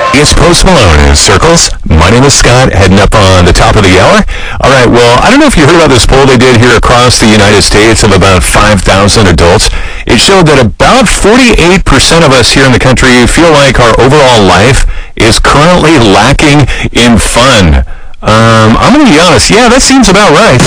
It's Post Malone in Circles. My name is Scott, heading up on the top of the hour. All right, well, I don't know if you heard about this poll they did here across the United States of about 5,000 adults. It showed that about 48% of us here in the country feel like our overall life is currently lacking in fun. I'm going to be honest, yeah, that seems about right.